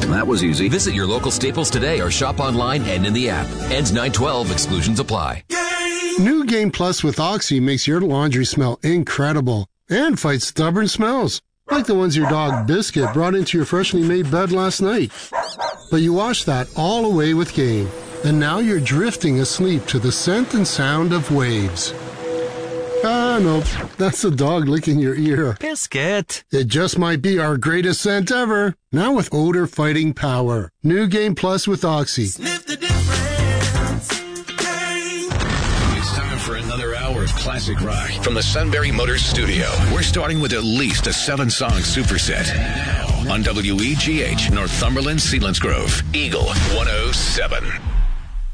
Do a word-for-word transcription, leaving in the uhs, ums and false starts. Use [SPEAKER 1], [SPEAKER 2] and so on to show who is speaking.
[SPEAKER 1] That was easy.
[SPEAKER 2] Visit your local Staples today or shop online and in the app. Ends nine twelve. Exclusions apply.
[SPEAKER 3] New Game Plus with Oxy makes your laundry smell incredible and fights stubborn smells, like the ones your dog Biscuit brought into your freshly made bed last night. But you washed that all away with Game, and now you're drifting asleep to the scent and sound of waves. Ah, no, that's the dog licking your ear.
[SPEAKER 4] Biscuit.
[SPEAKER 3] It just might be our greatest scent ever. Now with odor-fighting power. New Game Plus with Oxy.
[SPEAKER 5] Sniff the difference. Game.
[SPEAKER 6] It's time for another hour of classic rock from the Sunbury Motors studio. We're starting with at least a seven-song superset. Now on W E G H, Northumberland, Selinsgrove, Eagle one oh seven.